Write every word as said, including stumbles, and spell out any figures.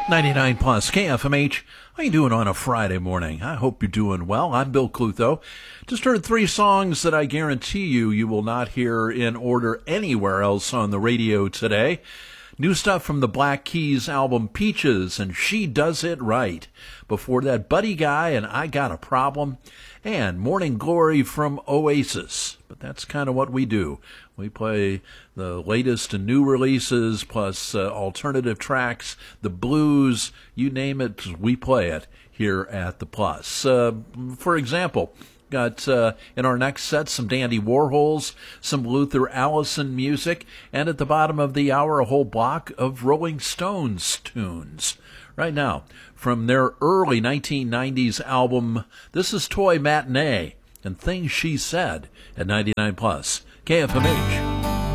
ninety-nine plus K F M H. How you doing on a Friday morning? I hope you're doing well. I'm Bill Clutho. Just heard three songs that I guarantee you you will not hear in order anywhere else on the radio today. New stuff from the Black Keys album Peaches and She Does It Right. Before that, Buddy Guy and I Got a Problem. And Morning Glory from Oasis. But that's kind of what we do. We play the latest and new releases, plus uh, alternative tracks, the blues, you name it, we play it here at The Plus. Uh, for example, got uh, in our next set some Dandy Warhols, some Luther Allison music, and at the bottom of the hour, a whole block of Rolling Stones tunes. Right now, from their early nineteen nineties album, this is Toy Matinee and Things She Said at ninety-nine plus K F M H.